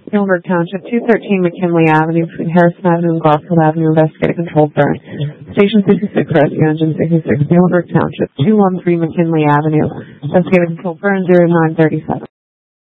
Gilbert Township, 213 McKinley Avenue, between Harrison Avenue and Garfield Avenue, investigate a controlled burn. Station 66, Rescue Engine 66, Gilbert Township, 213 McKinley Avenue, investigate a controlled burn, 0937.